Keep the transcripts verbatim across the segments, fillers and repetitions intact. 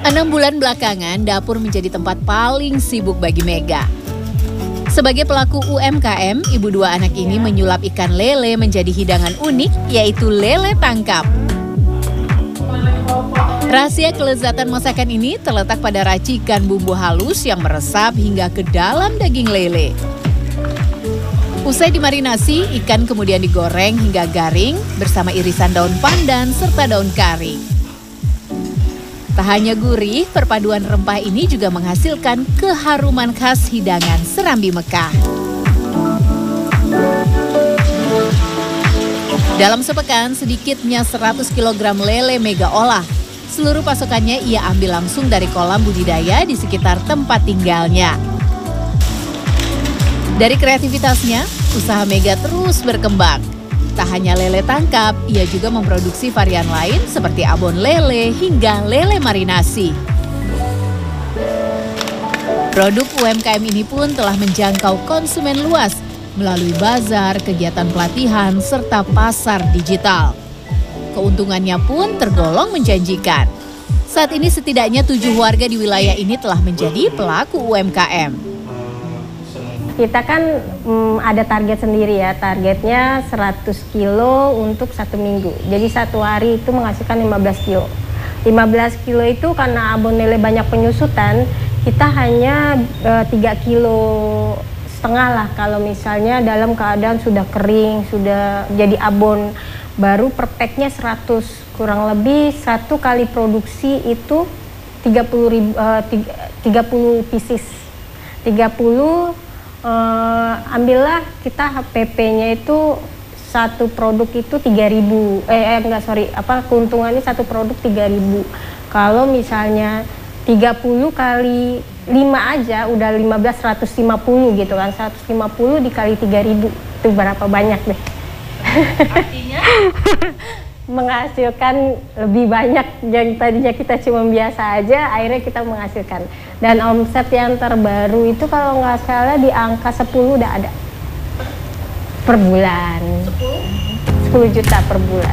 Enam bulan belakangan, dapur menjadi tempat paling sibuk bagi Mega. Sebagai pelaku U M K M, ibu dua anak ini menyulap ikan lele menjadi hidangan unik, yaitu lele tangkap. Rahasia kelezatan masakan ini terletak pada racikan bumbu halus yang meresap hingga ke dalam daging lele. Usai dimarinasi, ikan kemudian digoreng hingga garing bersama irisan daun pandan serta daun kari. Tak hanya gurih, perpaduan rempah ini juga menghasilkan keharuman khas hidangan Serambi Mekah. Dalam sepekan, sedikitnya seratus kilogram lele Mega olah. Seluruh pasokannya ia ambil langsung dari kolam budidaya di sekitar tempat tinggalnya. Dari kreativitasnya, usaha Mega terus berkembang. Tak hanya lele tangkap, ia juga memproduksi varian lain seperti abon lele hingga lele marinasi. Produk U M K M ini pun telah menjangkau konsumen luas melalui bazar, kegiatan pelatihan, serta pasar digital. Keuntungannya pun tergolong menjanjikan. Saat ini setidaknya tujuh warga di wilayah ini telah menjadi pelaku U M K M. Kita kan hmm, ada target sendiri ya, targetnya seratus kilo untuk satu minggu. Jadi satu hari itu menghasilkan lima belas kilo. lima belas kilo itu karena abon lele banyak penyusutan, kita hanya e, tiga kilo setengah lah kalau misalnya dalam keadaan sudah kering, sudah jadi abon. Baru per packnya seratus, kurang lebih satu kali produksi itu tiga puluh ribu, e, tiga puluh pieces. tiga puluh Uh, ambillah kita H P P-nya itu satu produk itu tiga ribu, eh, eh enggak sorry, apa keuntungannya satu produk tiga ribu. Kalau misalnya tiga puluh kali lima aja udah lima belas, seratus lima puluh gitu kan, seratus lima puluh dikali tiga ribu itu berapa banyak deh. Artinya menghasilkan lebih banyak yang tadinya kita cuma biasa aja, akhirnya kita menghasilkan. Dan omset yang terbaru itu kalau nggak salah di angka sepuluh udah ada per bulan. sepuluh juta per bulan.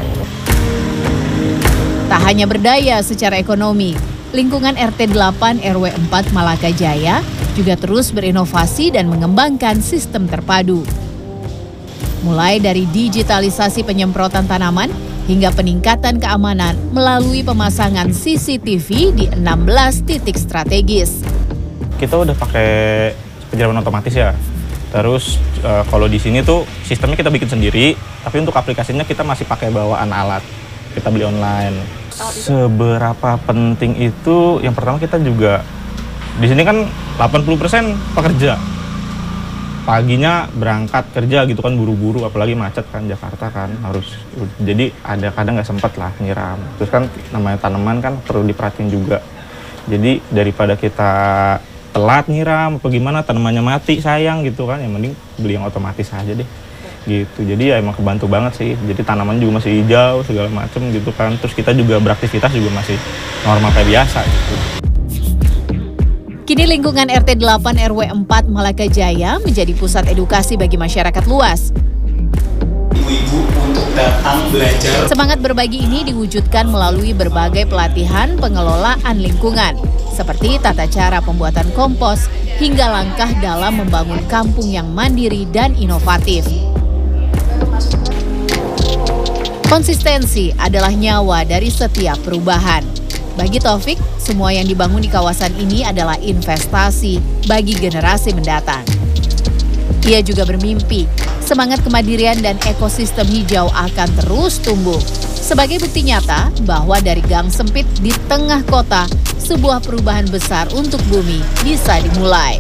Tak hanya berdaya secara ekonomi, lingkungan R T delapan R W empat Malaka Jaya juga terus berinovasi dan mengembangkan sistem terpadu. Mulai dari digitalisasi penyemprotan tanaman hingga peningkatan keamanan melalui pemasangan C C T V di enam belas titik strategis. Kita udah pakai penyiraman otomatis ya. Terus e, kalau di sini tuh sistemnya kita bikin sendiri, tapi untuk aplikasinya kita masih pakai bawaan alat. Kita beli online. Seberapa penting itu? Yang pertama kita juga di sini kan delapan puluh persen pekerja. Paginya berangkat kerja gitu kan, buru-buru, apalagi macet kan Jakarta kan, harus jadi ada kadang nggak sempet lah nyiram. Terus kan namanya tanaman kan perlu diperhatiin juga. Jadi daripada kita telat nyiram apa gimana, tanamannya mati sayang gitu kan, yang mending beli yang otomatis aja deh gitu. Jadi ya emang kebantu banget sih, jadi tanaman juga masih hijau segala macem gitu kan. Terus kita juga beraktivitas juga masih normal kayak biasa gitu. Kini lingkungan R T delapan R W empat Malaka Jaya menjadi pusat edukasi bagi masyarakat luas. Ibu-ibu untuk datang belajar. Semangat berbagi ini diwujudkan melalui berbagai pelatihan pengelolaan lingkungan, seperti tata cara pembuatan kompos hingga langkah dalam membangun kampung yang mandiri dan inovatif. Konsistensi adalah nyawa dari setiap perubahan. Bagi Taufik, semua yang dibangun di kawasan ini adalah investasi bagi generasi mendatang. Ia juga bermimpi, semangat kemandirian dan ekosistem hijau akan terus tumbuh. Sebagai bukti nyata bahwa dari gang sempit di tengah kota, sebuah perubahan besar untuk bumi bisa dimulai.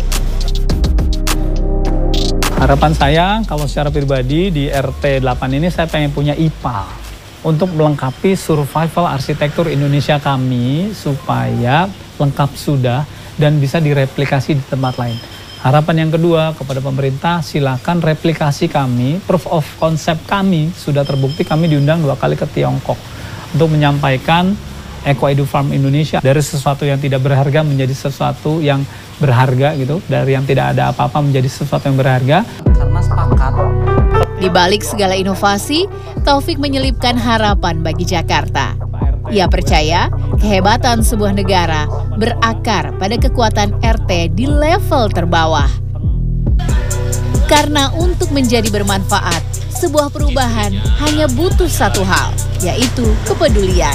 Harapan saya, kalau secara pribadi di R T delapan ini saya pengen punya I P A untuk melengkapi survival arsitektur Indonesia kami supaya lengkap sudah dan bisa direplikasi di tempat lain. Harapan yang kedua kepada pemerintah, silakan replikasi kami, proof of concept kami sudah terbukti, kami diundang dua kali ke Tiongkok untuk menyampaikan Eco Edu Farm Indonesia dari sesuatu yang tidak berharga menjadi sesuatu yang berharga gitu, dari yang tidak ada apa-apa menjadi sesuatu yang berharga. Karena sepakat. Di balik segala inovasi, Taufik menyelipkan harapan bagi Jakarta. Ia percaya kehebatan sebuah negara berakar pada kekuatan R T di level terbawah. Karena untuk menjadi bermanfaat, sebuah perubahan hanya butuh satu hal, yaitu kepedulian.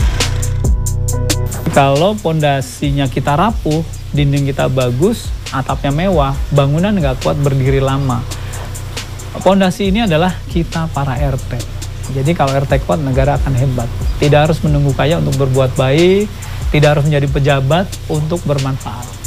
Kalau pondasinya kita rapuh, dinding kita bagus, atapnya mewah, bangunan nggak kuat berdiri lama. Pondasi ini adalah kita para R T. Jadi kalau R T kuat, negara akan hebat. Tidak harus menunggu kaya untuk berbuat baik, tidak harus menjadi pejabat untuk bermanfaat.